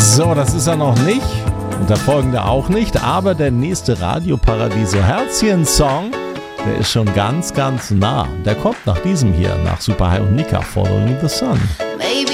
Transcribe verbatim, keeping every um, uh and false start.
So, das ist er noch nicht und der folgende auch nicht, aber der nächste Radio Paradiso Herzchen-Song, der ist schon ganz, ganz nah. Der kommt nach diesem hier, nach Super High und Nika, Following the Sun.